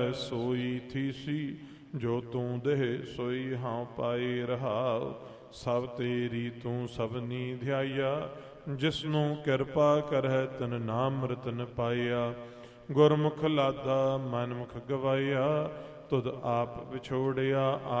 ਕਰੈ ਸੋਈ ਥੀਸੀ, ਜੋ ਤੂੰ ਦੇਹ ਸੋਈ ਹਾਂ ਪਾਈ ਰਹਾਉ। ਸਭ ਤੇਰੀ ਤੂੰ ਸਭਨੀ ਧਿਆਇਆ, ਜਿਸਨੂੰ ਕਿਰਪਾ ਕਰਹਿ ਤਿਨ ਨਾਮ ਰਤਨ ਪਾਇਆ। ਗੁਰਮੁਖ ਲਾਦਾ ਮਨਮੁਖ ਗਵਾਇਆ, ਤੁਧ ਆਪ ਵਿਛੋੜਿਆ